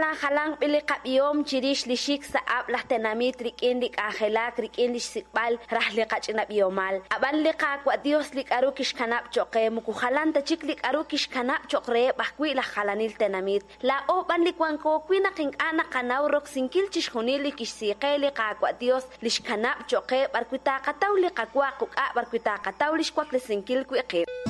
halang pili kabiom chirish lishik sa ab lah tenamit rikin lik ajelak rikin lish sikbal rahli kachina biomal aban lika kwa dios lik arukish kanap choke muku halan ta chik lik arukish kanap chokre bahkwi la halanil tenamit la o ban likwan ko kwina king ana kanaw rok sinkil chishunil likish siqe lika kwa dios lish kanap choke barkwita kataw lika kwa kuka barkwita kataw lish kwak sinkil kwi